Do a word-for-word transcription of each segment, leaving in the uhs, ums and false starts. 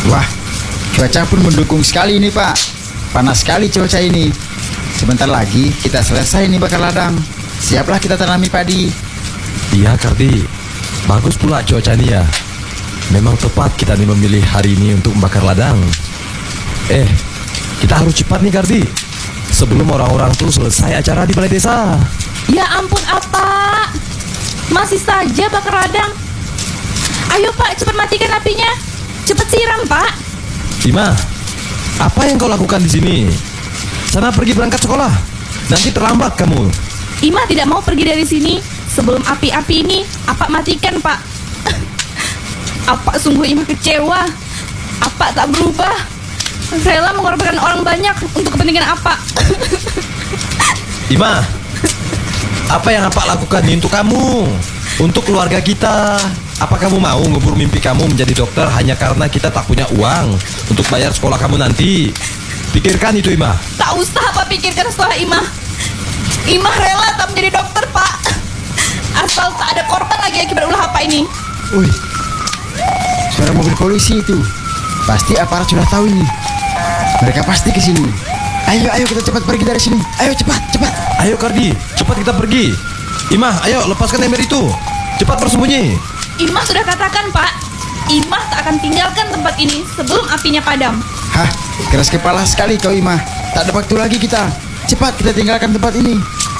Wah, cuaca pun mendukung sekali ini Pak. Panas sekali cuaca ini. Sebentar lagi kita selesai nih bakar ladang. Siaplah kita tanami padi. Iya Kardi, bagus pula cuaca ini ya. Memang tepat kita nih memilih hari ini untuk membakar ladang. Eh, kita harus cepat nih Kardi, sebelum orang-orang tuh selesai acara di balai desa. Ya ampun apa? Masih saja bakar ladang. Ayo Pak, cepat matikan apinya. Cepat siram Pak. Ima, apa yang kau lakukan di sini? Sana pergi berangkat sekolah. Nanti terlambat kamu. Ima tidak mau pergi dari sini sebelum api-api ini Apa matikan Pak. Apa sungguh Ima kecewa. Apa tak berubah. Rela mengorbankan orang banyak untuk kepentingan apa. Ima, apa yang apa lakukan ini untuk kamu, untuk keluarga kita? Apa kamu mau ngubur mimpi kamu menjadi dokter hanya karena kita tak punya uang untuk bayar sekolah kamu nanti? Pikirkan itu Ima. Tak usah apa pikirkan setelah Ima. Ima rela tak menjadi dokter Pak, asal tak ada korban lagi akibat ulah apa ini. Wih, suara mobil polisi itu. Pasti aparat sudah tahu ini. Mereka pasti ke sini. Ayo, ayo kita cepat pergi dari sini. Ayo cepat, cepat. Ayo Kardi, cepat kita pergi. Ima, ayo lepaskan ember itu. Cepat bersembunyi. Imah sudah katakan Pak, Imah tak akan tinggalkan tempat ini sebelum apinya padam. Hah, keras kepala sekali kau Imah. Tak ada waktu lagi kita. Cepat kita tinggalkan tempat ini.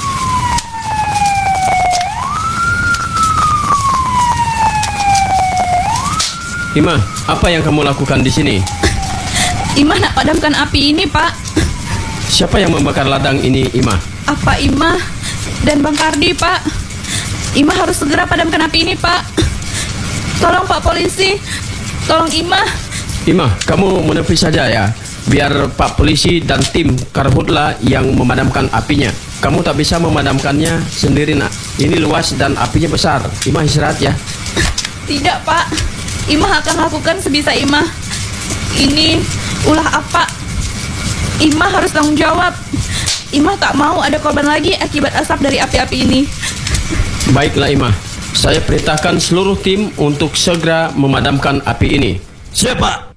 Ima, apa yang kamu lakukan di sini? Imah nak padamkan api ini Pak. Siapa yang membakar ladang ini, Ima? Apa Imah dan Bang Kardi Pak? Imah harus segera padamkan api ini Pak. Tolong Pak polisi, tolong Imah. Ima, kamu menepi saja ya. Biar Pak polisi dan tim karhutlah yang memadamkan apinya. Kamu tak bisa memadamkannya sendiri nak. Ini luas dan apinya besar. Imah istirahat ya. Tidak Pak, Imah akan lakukan sebisa Imah. Ini ulah apa? Imah harus tanggung jawab. Imah tak mau ada korban lagi akibat asap dari api-api ini. Baiklah Ima, saya perintahkan seluruh tim untuk segera memadamkan api ini. Siap Pak.